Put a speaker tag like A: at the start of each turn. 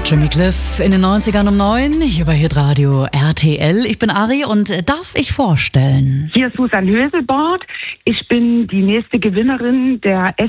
A: Jimmy Cliff in den 90ern um 9, hier bei Hitradio RTL. Ich bin Ari und darf ich vorstellen?
B: Hier ist Susan Höselbart. Ich bin die nächste Gewinnerin der